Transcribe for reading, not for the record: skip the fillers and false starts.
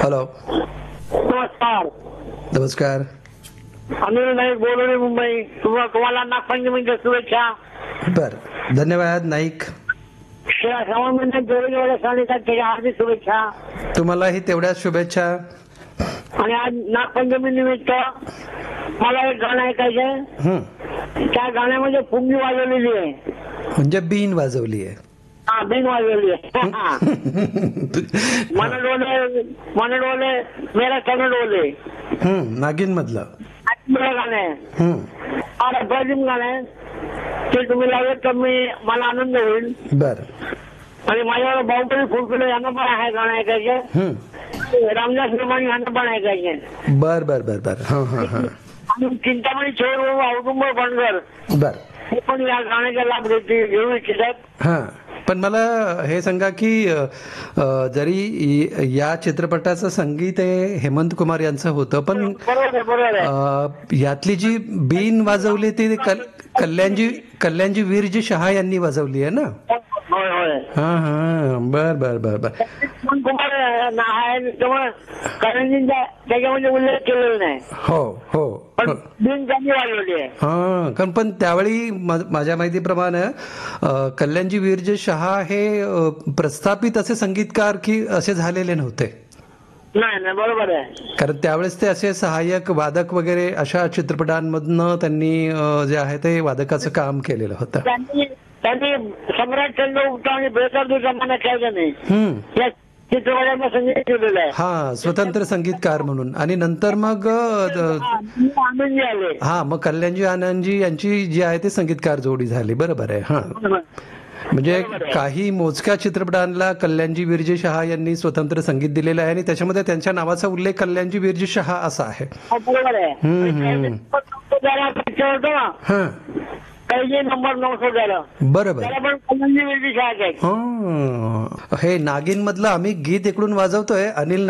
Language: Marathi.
हॅलो. नमस्कार. नमस्कार. अनिल नाईक बोलवणे, मुंबई. तुम्हाला नागपंचमीच्या शुभेच्छा. बर, धन्यवाद नाईक. श्रावण महिन्यात जेवढे सण येतात त्याच्या हार्दिक शुभेच्छा. तुम्हालाही तेवढ्याच शुभेच्छा. आणि आज नागपंचमी निमित्त मला एक गाणं ऐकायचंय. त्या गाण्यामध्ये पुंगी वाजवलेली आहे. म्हणजे बीन वाजवली आहे. हा, बीन वाजवली आहे. मन डोले मेरा तन डोले. नागिन मधलं गाणं आहे. आणि अप्रतिम गाणं आहे. ते तुम्ही लावले तर मला आनंद होईल. बर. आणि माझ्यावर बाहुबली फुलफुले यांना पण आहे गाणं ऐकायचं. रामदास निर्माणी यांना पण ऐकायचे. बर बर बर बर. आणि चिंतामणी छोर औदुंब बनगर बर, हे पण या गाण्याचा लाभ घेऊ इच्छितात. हा. पण मला हे सांगा की जरी या चित्रपटाचं संगीत हे हेमंत कुमार यांचं होतं, पण यातली जी बीन वाजवली ती कल्याणजी वीरजी शहा यांनी वाजवली आहे ना. होय होय. हा हा. बर बर बर बर. हेमंत कुमार त्यामुळे करणजींचा त्याच्यामध्ये उल्लेख केलेला नाही. हो हो. पण बीन त्यांनी वाजवली आहे. हा. कारण पण त्यावेळी माझ्या माहितीप्रमाणे कल्याणजी वीरजी शहा हे प्रस्थापित असे संगीतकार की असे झालेले नव्हते. नाही, बरोबर आहे. कारण त्यावेळेस ते असे सहाय्यक वादक वगैरे अशा चित्रपटांमधनं त्यांनी जे आहे ते वादकाचं काम केलेलं होतं. त्यांनी सम्राट चंद्रगुप्त आणि बेकार जमाना केला नाही. या चित्रपटांना संगीत केलेलं आहे. हा, स्वतंत्र संगीतकार म्हणून. आणि नंतर मग आनंदजी आले. हा, मग कल्याणजी आनंदजी यांची जी आहे ते संगीतकार जोडी झाली. बरोबर आहे. हा, म्हणजे काही मोजक्या चित्रपटांना कल्याणजी वीरजी शहा यांनी स्वतंत्र संगीत दिलेलं आहे आणि त्याच्यामध्ये त्यांच्या नावाचा उल्लेख कल्याणजी वीरजी शहा असा आहे. बरोबर आहे. नंबर 900 झालं. बरोबर. कल्याणजी वीरजी शहा. हे नागिन मधलं आम्ही गीत इकडून वाजवतोय. अनिल